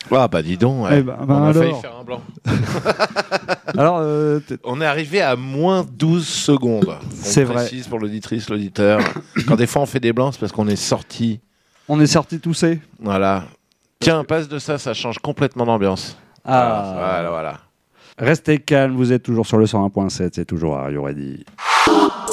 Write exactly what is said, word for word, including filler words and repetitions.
Ah bah dis donc, Eh ouais. ben, ben on a alors. failli faire un blanc. Alors, euh, t- On est arrivé à moins douze secondes. On C'est vrai. précise pour l'auditrice, l'auditeur. Quand des fois on fait des blancs, c'est parce qu'on est sorti. on est sorti toussé. Voilà. Tiens, passe de ça, ça change complètement d'ambiance. Ah. Voilà, voilà. Restez calme, vous êtes toujours sur le cent un point sept, c'est toujours Radio Ready.